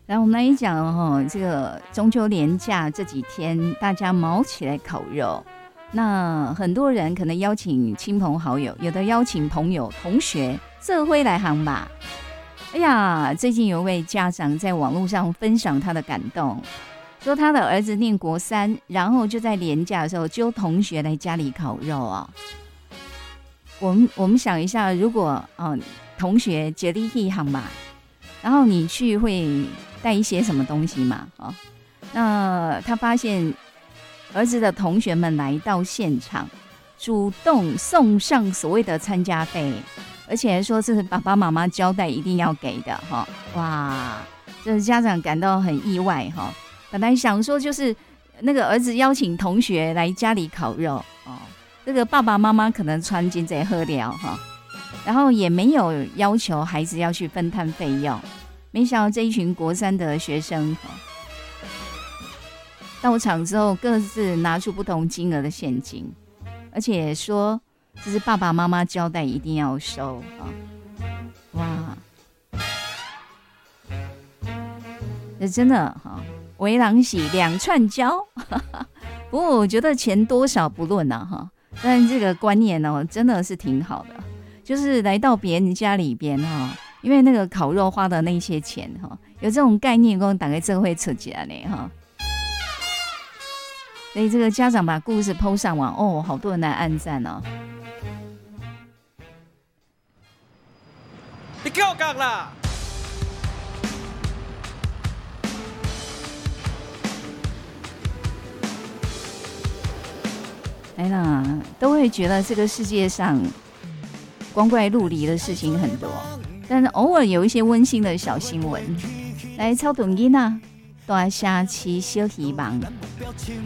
然后我们来讲哦，这个中秋连假这几天，大家卯起来烤肉。那很多人可能邀请亲朋好友，有的邀请朋友、同学，这回来行吧。哎呀，最近有位家长在网络上分享他的感动，说他的儿子念国3，然后就在连假的时候揪同学来家里烤肉啊。我们想一下，如果同学接力一行嘛，然后你去会带一些什么东西嘛？那他发现儿子的同学们来到现场，主动送上所谓的参加费，而且还说是爸爸妈妈交代一定要给的哈。哇，这家长感到很意外哈。本来想说就是那个儿子邀请同学来家里烤肉哦，这个爸爸妈妈可能穿金在喝了哈，然后也没有要求孩子要去分摊费用。没想到这一群国3的学生到场之后，各自拿出不同金额的现金，而且说这是爸爸妈妈交代一定要收哇，这真的为郎喜两串交不过我觉得钱多少不论但这个观念真的是挺好的，就是来到别人家里边因为那个烤肉花的那些钱有这种概念，跟大概这会出起来呢所以这个家长把故事 po 上网好多人来按赞你给我讲啦！ 来啦，都会觉得这个世界上光怪陆离的事情很多，但是偶尔有一些温馨的小新闻。来，超短音大虾期小希望。